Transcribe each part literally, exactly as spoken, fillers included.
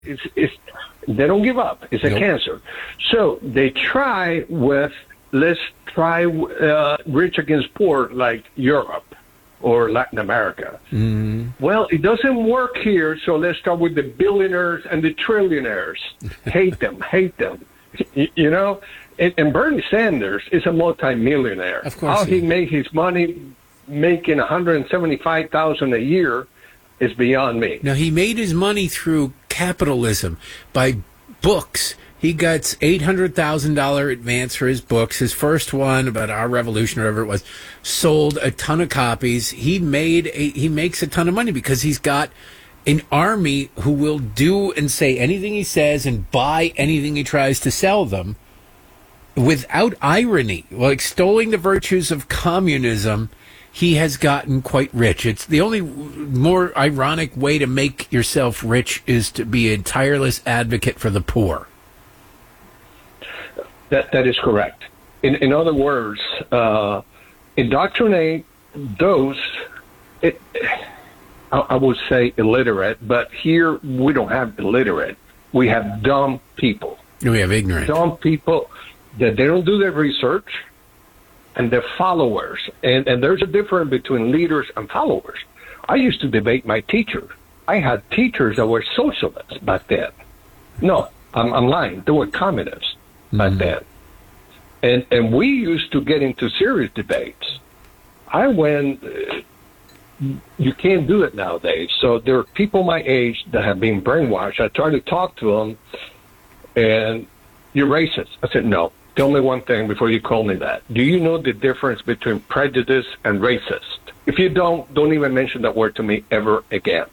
It's, it's, they don't give up. It's a nope. cancer. So they try with, let's try uh, rich against poor like Europe or Latin America. Mm. Well, it doesn't work here, so let's start with the billionaires and the trillionaires. Hate them, hate them. You, you know? And, and Bernie Sanders is a multimillionaire. Of course. How he, he made his money making one hundred seventy-five thousand dollars a year is beyond me. Now, he made his money through capitalism by books. He got eight hundred thousand dollars advance for his books. His first one about our revolution or whatever it was sold a ton of copies. He made a, he makes a ton of money because he's got an army who will do and say anything he says and buy anything he tries to sell them without irony. Well, extolling the virtues of communism, he has gotten quite rich. It's the only more ironic way to make yourself rich is to be a tireless advocate for the poor. That that is correct. In in other words, uh, indoctrinate those, it, I, I would say illiterate, but here we don't have illiterate. We have dumb people. We have ignorant. Dumb people that they don't do their research, and they're followers. And, and there's a difference between leaders and followers. I used to debate my teacher. I had teachers that were socialists back then. No, I'm, I'm lying. They were communists back mm-hmm. then. And and we used to get into serious debates. I went, uh, you can't do it nowadays. So there are people my age that have been brainwashed. I try to talk to them, and you're racist. I said, no. Tell me one thing before you call me that. Do you know the difference between prejudice and racist? If you don't, don't even mention that word to me ever again.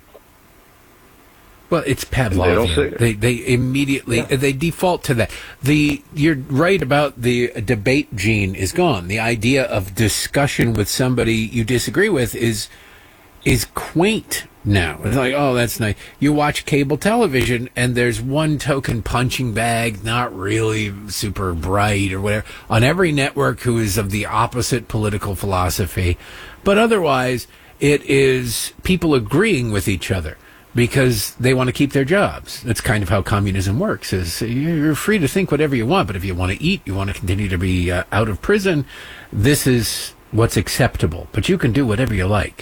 Well, it's Pavlovian. They, they they immediately yeah. they default to that. The you're right about the debate gene is gone. The idea of discussion with somebody you disagree with is is quaint now. It's like, oh, that's nice. You watch cable television, and there's one token punching bag, not really super bright or whatever, on every network who is of the opposite political philosophy. But otherwise, it is people agreeing with each other because they want to keep their jobs. That's kind of how communism works. Is you're free to think whatever you want, but if you want to eat, you want to continue to be uh, out of prison, this is what's acceptable. But you can do whatever you like.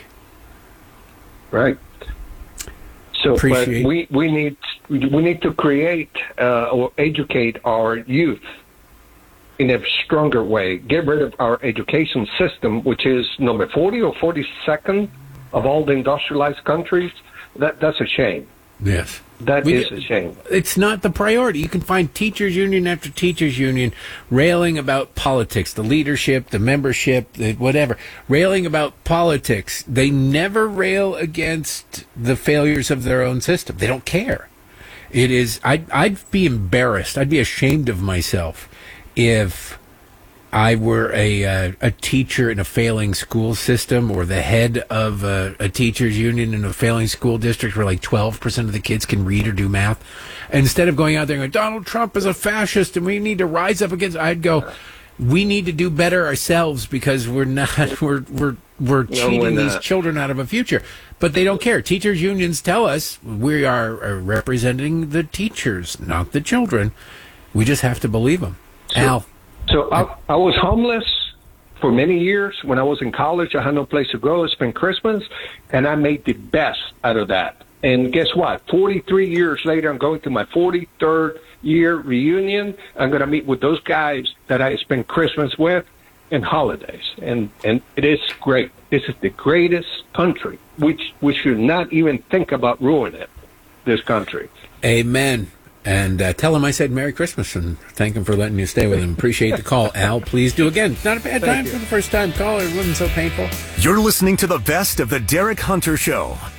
Right. So, but we, we need we need to create uh, or educate our youth in a stronger way. Get rid of our education system, which is number forty or forty-second of all the industrialized countries. That that's a shame. Yes. That we, is a shame. It's not the priority. You can find teachers union after teachers union railing about politics, the leadership, the membership, the whatever, railing about politics. They never rail against the failures of their own system. They don't care. It is, I'd, I'd be embarrassed. I'd be ashamed of myself if I were a uh, a teacher in a failing school system or the head of a, a teachers union in a failing school district where like twelve percent of the kids can read or do math. And instead of going out there and going, Donald Trump is a fascist and we need to rise up against, I'd go, we need to do better ourselves because we're not, we're, we're, we're cheating these children out of a future. But they don't care. Teachers unions tell us we are representing the teachers, not the children. We just have to believe them. So, Al. So I, I was homeless for many years. When I was in college, I had no place to go. I spent Christmas, and I made the best out of that. And guess what? forty-three years later, I'm going to my forty-third year reunion. I'm going to meet with those guys that I spent Christmas with and holidays. And, and it is great. This is the greatest country. We, we should not even think about ruining it, this country. Amen. And uh, tell him I said Merry Christmas and thank him for letting you stay with him. Appreciate the call, Al. Please do again. It's not a bad time for the first time caller. It wasn't so painful. You're listening to the best of the Derek Hunter Show.